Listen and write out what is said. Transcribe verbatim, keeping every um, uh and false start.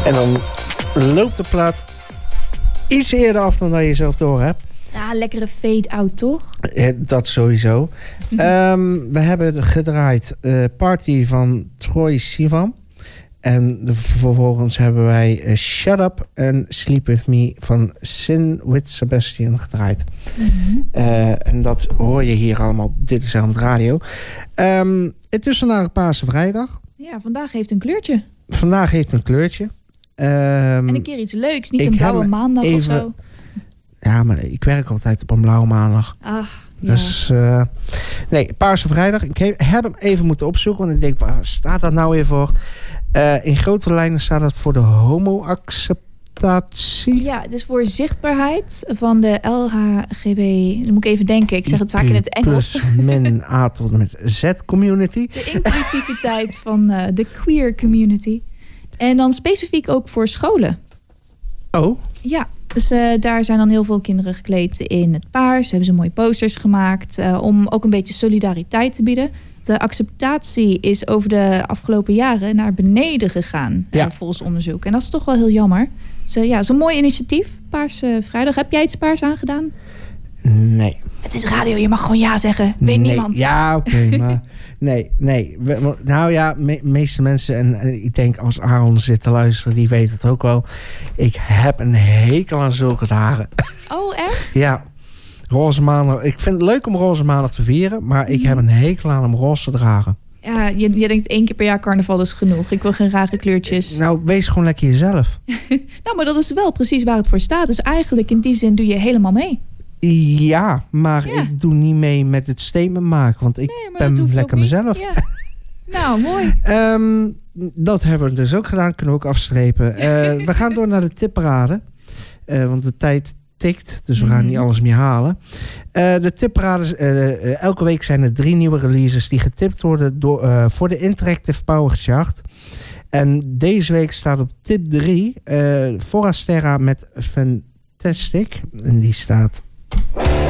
En dan loopt de plaat iets eerder af dan dat je zelf door hebt. Ja, lekkere fade-out, toch? Ja, dat sowieso. um, we hebben gedraaid uh, Party van Troye Sivan. En de, vervolgens hebben wij uh, Shut Up and Sleep With Me van Sin with Sebastian gedraaid. Mm-hmm. Uh, en dat hoor je hier allemaal. Dit is aan het radio. Um, het is vandaag Paarse Vrijdag. Ja, vandaag heeft een kleurtje. Vandaag heeft een kleurtje. Um, en een keer iets leuks. Niet een blauwe maandag even, of zo. Ja, maar ik werk altijd op een blauwe maandag. Ach, ja. Dus, uh, nee, Paarse Vrijdag. Ik heb hem even moeten opzoeken. Want ik denk, waar staat dat nou weer voor? Uh, in grote lijnen staat dat voor de homo-acceptatie. Ja, het is voor zichtbaarheid van de L H G B. Dan moet ik even denken. Ik zeg het vaak in het Engels. Plus min A tot en met Z community. De inclusiviteit van uh, de queer community. En dan specifiek ook voor scholen. Oh. Ja. Dus uh, daar zijn dan heel veel kinderen gekleed in het paars. Hebben ze mooie posters gemaakt. Uh, om ook een beetje solidariteit te bieden. De acceptatie is over de afgelopen jaren naar beneden gegaan. Ja. Uh, volgens onderzoek. En dat is toch wel heel jammer. Dus uh, ja, zo'n mooi initiatief. Paarse Vrijdag. Heb jij iets paars aangedaan? Nee. Het is radio, je mag gewoon ja zeggen. Weet nee. niemand. Ja, oké. Okay, maar nee, nee. Nou ja, de me- meeste mensen, en, en ik denk als Aaron zit te luisteren, die weet het ook wel. Ik heb een hekel aan zulke dagen. Oh, echt? Ja. Roze maandag. Ik vind het leuk om roze maandag te vieren, maar ik heb een hekel aan om roze te dragen. Ja, je, je denkt één keer per jaar carnaval is genoeg. Ik wil geen rare kleurtjes. Nou, wees gewoon lekker jezelf. Nou, maar dat is wel precies waar het voor staat. Dus eigenlijk in die zin doe je helemaal mee. Ja, maar ja. ik doe niet mee met het statement maken. Want ik nee, ben lekker mezelf. Ja. Nou, mooi. um, dat hebben we dus ook gedaan. Kunnen we ook afstrepen. Uh, we gaan door naar de tipparade. Uh, want de tijd tikt. Dus we gaan mm. niet alles meer halen. Uh, de tipparade. Uh, uh, elke week zijn er drie nieuwe releases die getipt worden door, uh, voor de Interactive Power Chart. En deze week staat op tip drie uh, Forastera met Fantastic. En die staat